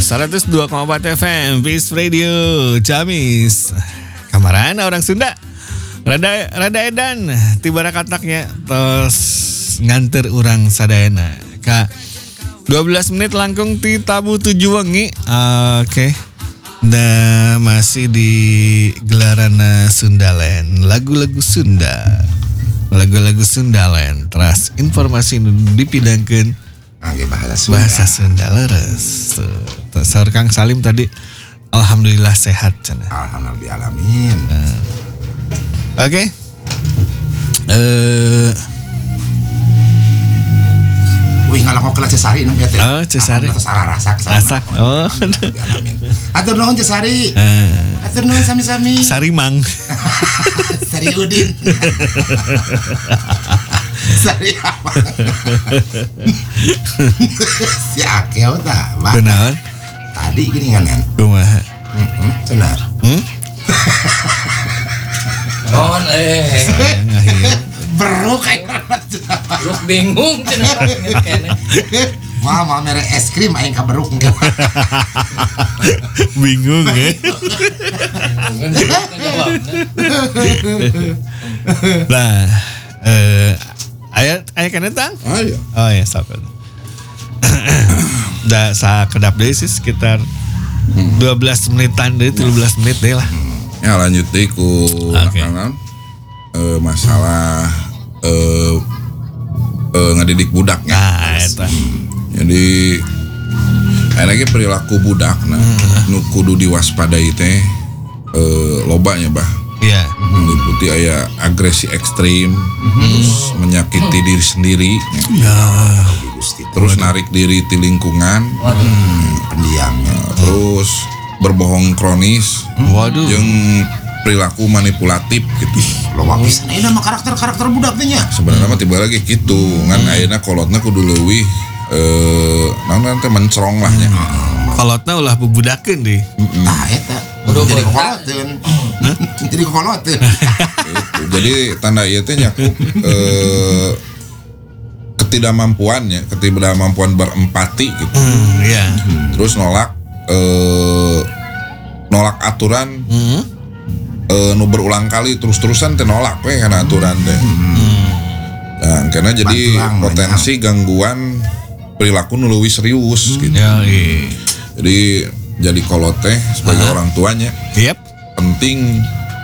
102,4 FM Peace Radio Ciamis. Kamaran orang Sunda. Rada edan tibara kataknya terus nganter urang sadayana. Ka 12 menit langkung ti tabu 7 wengi. Oke. Nah, masih di gelaran Sundaland, lagu-lagu Sunda. Lagu-lagu Sundaland. Terus informasi dipidangkeun bahasa Sunda leres. Saur Kang Salim tadi alhamdulillah sehat cenah. Alhamdulillah alamin. Oke. Wih ngalangok kelas Cesari nu teh. Oh, Cesari. Salah rasak. Oh. Atur nuhun Cesari. Atur nuhun sami-sami. Sarimang. Sari Udin. Sari apa? Si Akeo tah, Bang. Benar. Tadi gini nganan. Kumaha? Benar. On Beruk kayak lu bingung cenah kene. Mama mere es krim aing ka beruk. Bingung ya. Lah, aya kana tang? Ayo. Oh ya, sabar. Da sakedap deui sih sekitar 12 menitan deui, 13 menit deui lah. Ya lanjut deh ku makanan. Masalah ngedidik budaknya. Nah, eta. Jadi lagi perilaku budak nu kudu diwaspadai teh lobanya bah. Iya. Meliputi aya agresi ekstrim, terus menyakiti diri sendiri, terus narik diri di lingkungan, Pendiam. terus berbohong kronis, jeung perilaku manipulatif gitu. Loba pisan ayeuna mah karakter budak teh nya. Sebenarnya mah tiba lagi gitu, ngan ayeuna kolotna kudu leuwih naon teh mencrong lah nya. Kolotna ulah bubudakeun deui. Nah eta jadi kokoloteun. Jadi kokoloteun. Gitu. Jadi tanda ieu teh nyakup ketidakmampuan berempati gitu. Iya. Terus nolak aturan nu berulang kali terus-terusan teh nolak we kana aturan teh. Nah, karena jadi potensi gangguan perilaku nu leuwih serius gitu. Ya, Jadi jadi kolot teh sebagai orang tuanya Yep. penting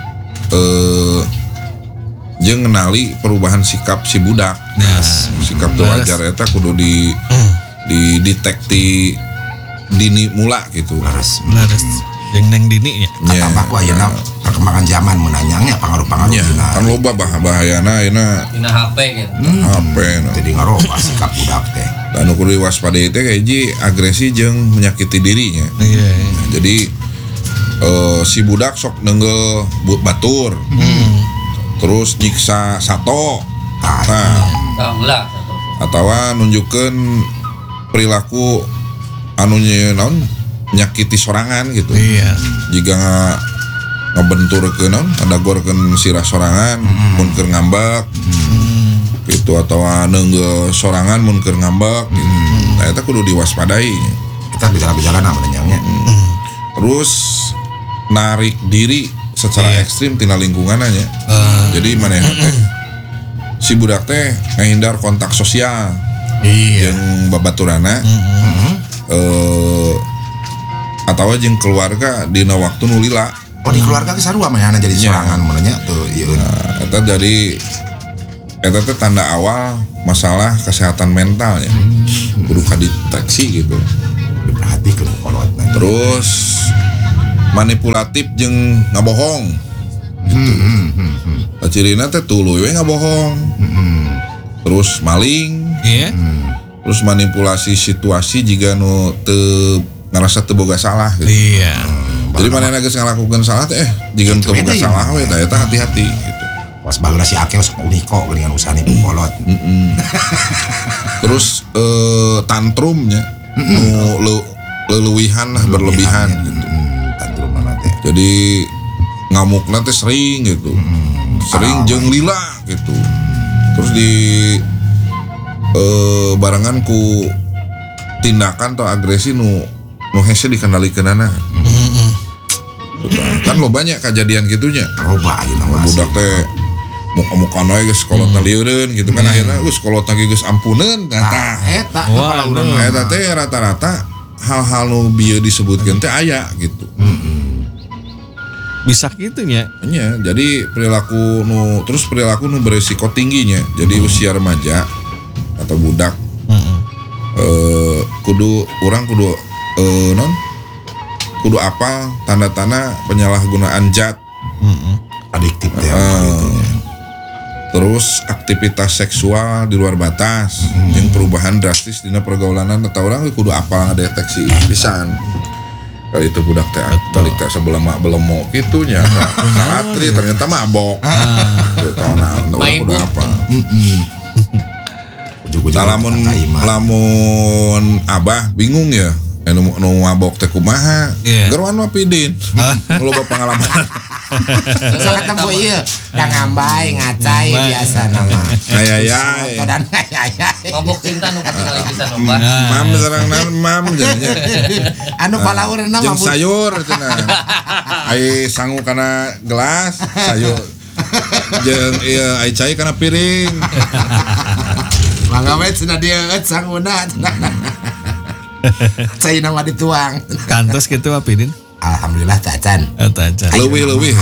jeung ngenali perubahan sikap si budak. Sikap teu wajar eta kudu didetekti dini mula gitu. Laras. Yang neng dini ya. Tambah ku ayeuna perkembangan zaman menanyangnya pengaruh-pengaruh dina. Kan loba bahayana ayeuna Dina HP gitu. HP na. Jadi ngaroba sikap budak teh. Dan kudu diwaspadai teh hiji agresi jeung menyakiti dirinya. Iya. Jadi si budak sok nenggel batur. Terus nyiksa sato. Nah, atawa nunjukkeun perilaku anu naon nyakiti sorangan gitu. Iya. Jika ngabenturkeun naon ngadagorkeun sirah sorangan mun keur ngambek. Gitu atawa neunggel sorangan mun keur ngambek gitu. Nah eta kudu diwaspadai. Kita bicara-bicara na menanyangnya. Terus narik diri secara ekstrim tina lingkungan nya. Jadi manehna teh si budak teh ngahindar kontak sosial. Iya. Jeung babaturana. Atawa jeung keluarga dina waktu nu lila. Oh di keluarga kesarua manehna jadi sorangan menanya tuh ieu. Eta dari eta teh tanda awal masalah kesehatan mental ya. Kudu kadeteksi gitu. Diperhatikeun kolotna. Terus manipulatif jeung ngabohong. Gitu. Cirina teh tuluy we ngabohong. Terus maling. Iya. Terus manipulasi situasi jika nu teu ngarasa teu boga salah gitu. Iya. Jadi manehna geus ngalakukeun salah teh jika teu boga salah we tah eta hati-hati gitu. Pas bagna si Akeo sok uniko dengan usaha nipu kolot. Terus tantrumnya nu leuwihan lah berlebihan gitu. Tantrum mana teh. Jadi ngamukna teh sering gitu. Sering jeung lila gitu. Terus di barengan ku tindakan atau agresi nu nu hese dikendalikeunana. Kan lo banyak kejadian gitunya. Loba ieu mah Budak teh muka-muka we geus kolotna lieureun gitu kan akhirna geus kolotna geus ampuneun tah. eta Wah, Eta teh rata-rata hal-hal nu bieu disebutkeun teh aya gitu. Bisa gitunya. Nya, jadi perilaku nu beresiko tingginya. Jadi usia remaja atau budak kudu apa tanda-tanda penyalahgunaan zat adiktif teh terus aktivitas seksual di luar batas yang perubahan drastis dina pergaulanan eta urang kudu apal ngadeteksi pisan kali itu budak teh balik teh sebelum mak belemo kitu nya satri ternyata mabok kudu apa lamun abah bingung ya nu mabok teh kumaha geruan mah pidin loba pengalaman so ketemu ieu da ngambai ngacai biasa nama ayayay dan ayayay mabok cinta nu katingali pisan obat mam sareng mam jadinya anu palaurna jeung mah sayur cenah ai sangu kana gelas sayur jeung ieu ai cai kana piring mangga we cenah dia sanguna cai nama dituang Kantos gitu Apidin. alhamdulillah tacan Tacan. leuwih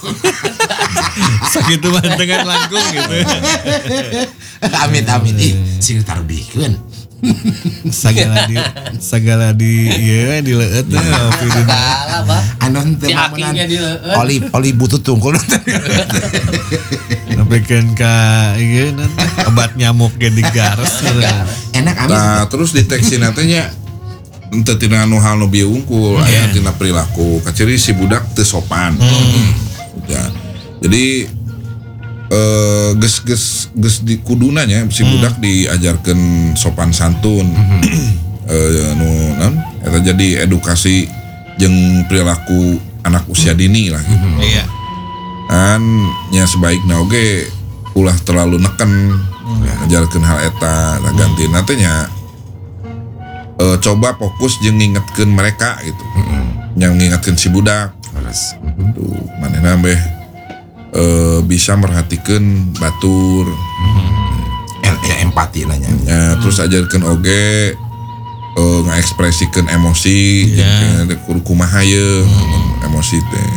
Sakitu mah dengan langkung gitu. amin ih sing tarbikeun Sagala di ieu di leueut teh Apidin. salah bah anu teu si akingnya di leueut oli butut tungkul Nepikeun ka ieu nanti obat nyamuk ge digares. enak amin nah terus deteksi nantinya ente tina anu hal nu bieu unggul aya tina perilaku kaciri si budak teu sopan ya jadi geus di kuduna nya si budak diajarkeun sopan santun nu naon eta jadi edukasi jeung perilaku anak usia dini lah gitu. Iya. Kan nya sebaikna oge ulah terlalu neken ngajarkeun hal eta ganti nantinya coba fokus jeung ngingetkeun mereka gitu. Yang ngingetkeun si budak. Tuh manehna beh bisa merhatikeun batur. Empati nanya. Ya, terus ajarkeun oge ngaekspresikeun emosi jeung kudu kumaha ye emosi teh.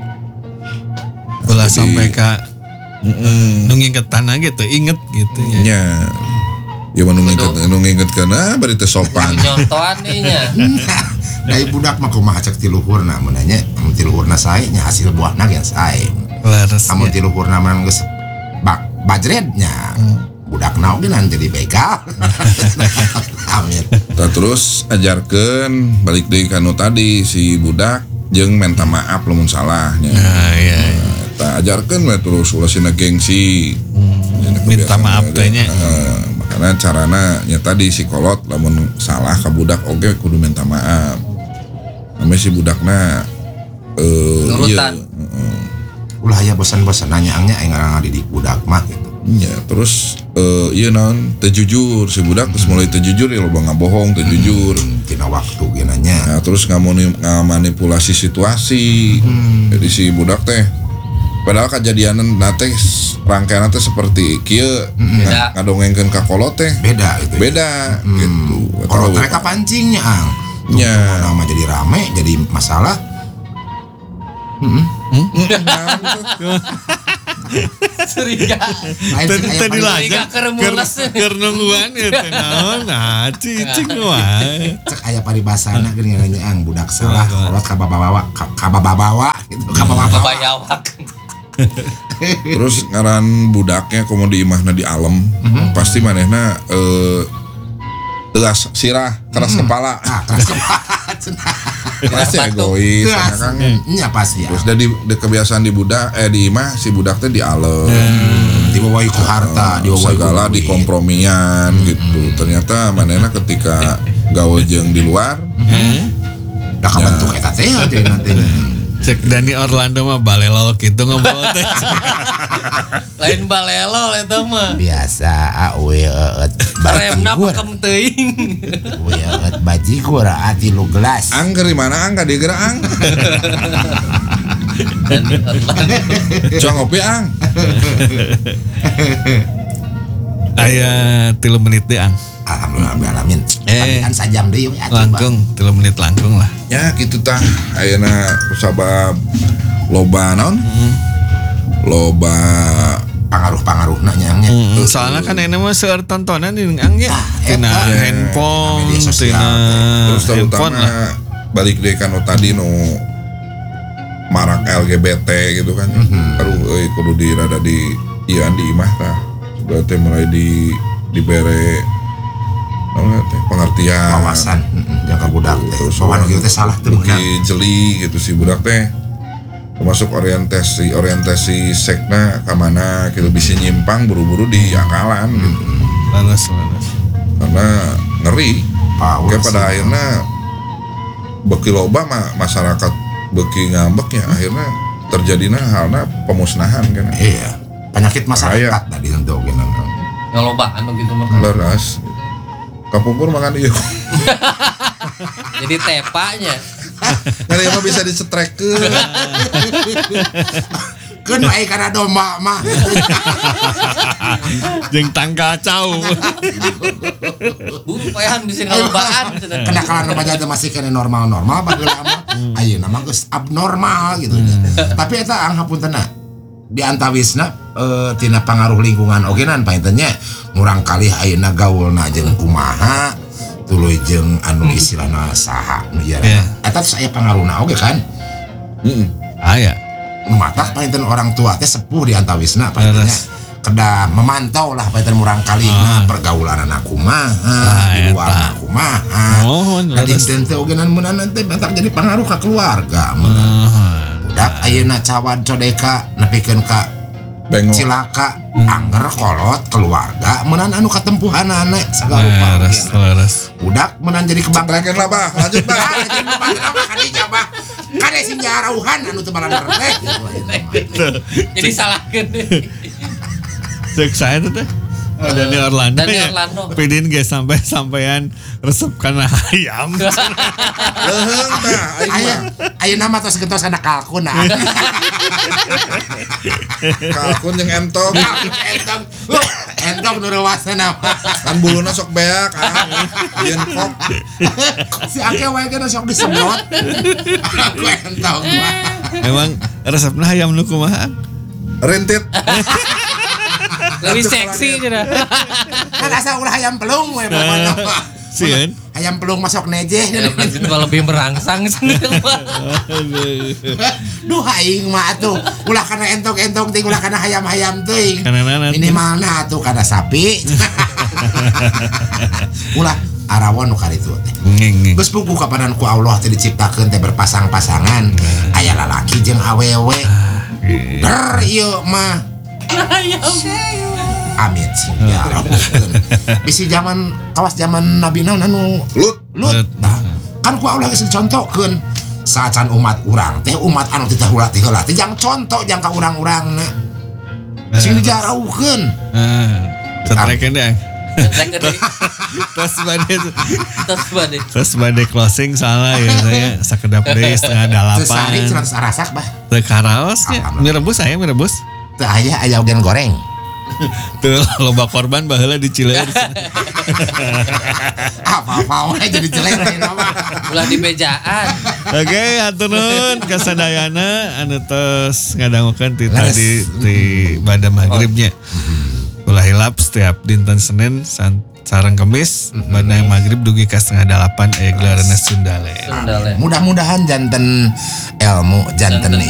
Ulah sampai ka nu ngingetan gitu, inget gitu ya. Nya. Ya nu ngingetkeun bari teu sopan. nyontohan nih nya Dari budak mah kumaha cek ti luhurna mun nya ti luhurna sae nya hasil buahna ge sae. Laras. Amun ti luhurna mah geus bajretnya. Budakna oge nan jadi begal. Amin. Terus ajarkeun balik deui ka nu tadi si budak jeung minta maaf lamun salah nya. Nah, iya. Eta ajarkeun we terus ulah sina gengsi. Minta maaf teh nya. Makanya carana nya tadi si kolot lamun salah ka budak oge kudu minta maaf. Ame si budakna nurutan Ulah aya bosan-bosan nanyaangnya aing ngadidik budak mah gitu. Ya, terus ieu naon teu jujur si budak terus mulai teu jujur ya loba ngabohong teu jujur. Tina waktu ge nanya. Nah, terus ngamanipulasi situasi. Jadi si budak teh padahal kejadianan nate rangkaian teh seperti kieu ngadongengkeun ka kolot teh Beda gitu. beda gitu. Kalau mereka pancingnya ang. Nya. Nama jadi rame, jadi masalah. curiga Tadi Curiga lajang keur mules. keur nungguan eta naon nah cicing wae. Cek aya paribasana geuning nyanyiang budak salah kolot kababawa gitu. Kababawa. bayawak Terus ngaran budaknya komo di imahna di alam pasti manehna tegas sirah keras kepala Keras kepala. pasti egois kan. Nya pasti ya. Terus dari kebiasaan di budak di imah si budak teh di alam Dibawahi ku harta, dibawahi ku segala duit. dikompromian gitu. Ternyata manehna ketika gawe jeung di luar Da kabentuk eta teh jadi nanti. Cek Dani Orlando mah balelol gitu ngobrol teh. Lain balelol eta mah. Biasa awe Remna pakem teuing. we bajigur ati lu gelas. Ang dari mana ang di geura ang? Coba ngopi ang. Aya 3 menit deh ang. Alhamdulillah alamin. Kan sajam deui we atuh. Langkung 3 menit langkung lah. Ya gitu tah. Ayeuna kusabab loba naon? Loba Pangaruh-pangaruhna nyangnya. Soalnya kan ini mah seueur tontonan di ang ya. Tina handphone, media sosial. tina terus handphone terutama lah. balik deh kan tadi nu marak LGBT gitu kan. Aduh kudu dirada di ieu di imah tah. Berarti mulai dibere pengertian Wawasan yang ka budak teh. terus Soalnya kieu teh salah teu beunang. beuki jeli gitu si budak teh termasuk orientasi sekna ka mana kitu bisa nyimpang buru-buru di akalan gitu Laras. karena ngeri Power kayak pada sih. akhirnya beuki loba mah masyarakat beuki ngambek ya akhirnya terjadinya halnya pemusnahan kan Iya. Penyakit masyarakat tadi untuk gini. Ngalobaan gitu mah. leras kapungkur makan ieu Jadi tepanya. kan ieu mah bisa dicetrekeun Keun wae kana domba mah. Jeung tangka cau. Bupayahan bisa ngalobaan. Kenakalan remaja teh masih kena normal-normal bageula mah. Ayeuna mah geus abnormal gitu. Tapi eta ang hapuntenna di antawisna tina pangaruh lingkungan ogenan paintennya murang kali ayeuna gaulna jeung kumaha tuluy jeung anu istilahna saha nu Yeah. jarana eta saya pengaruhna oge kan Aya. nu matak painten orang tua teh sepuh di antawisna paintennya Leres. kedah memantau lah painten murang kali pergaulan anak kumaha di luar eta. kumaha Oh, leres. dinten teh ogenan meunana teh batak jadi pengaruh ka keluarga budak ayeuna cawad codeka nepikeun ka bengok cilaka angger kolot keluarga menan anu katempuhanana segala rupa Laras. budak menan jadi kebanggaan cetrekeun lah bah lanjut bah kade sing jarauhan anu teu balader teh Jadi salahkeun. Cek saya tuh teh. Dani Orlando Dani ya. Orlando. Pidin ge sampai-sampean resep kana ayam. leheung tah aing mah ayeuna mah tos gentos kana kalkun nah kalkun jeung entok entong nu rewasana kan buluna sok beak yen kok si ake wae kana sok disemprot aku entong mah Emang resepna ayam nu kumaha? rintit Lebih seksi cenah. kan asa ulah ayam pelung we pokona Sieun. ayam pelung masuk nejeh Itu lebih merangsang cenah. duh aing mah atuh ulah kana entong-entong ting ulah kana hayam-hayam teuing Kanana minimalna atuh kana sapi ulah arawon nu kali itu teh ngeng. geus puguh kapanan ku Allah teh diciptakeun teh berpasang-pasangan aya lalaki jeung awewe ber ieu mah amin sing ya Rabbun bisi zaman kawas zaman Nabi naon anu lut Lut nah, kan ku Allah geus contohkeun saacan umat urang teh umat anu teh heula teh heula teh jang contoh jang ka urang-urangna sing dijaraukeun Cetrekeun deh. Terus Terus bade closing salah ya saya sakedap deui setengah teu sari dalapan. 100 arasak bah Teu karaosnya. Mie rebus aya mie rebus. teu aya ogen goreng Teu loba korban baheula di Cileer. apa-apa wae jadi jelek lain mah ulah di bejaan. Oke, hatur nuhun kasadayana anu tos ngadangukeun ti Leres. tadi di pada maghribnya. Ulah hilap setiap dinten Senin sareng Kemis pada maghrib dugi ka 7:30 aya gelarana Sundale. Sundale. mudah-mudahan janten ilmu janten